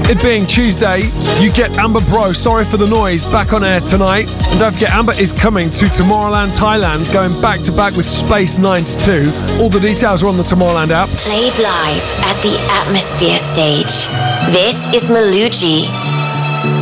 It being Tuesday, you get Amber Bro, Sorry for the Noise, back on air tonight. And don't forget, Amber is coming to Tomorrowland, Thailand, going back to back with Space 92. All the details are on the Tomorrowland app. Played live at the Atmosphere stage. This is Maluji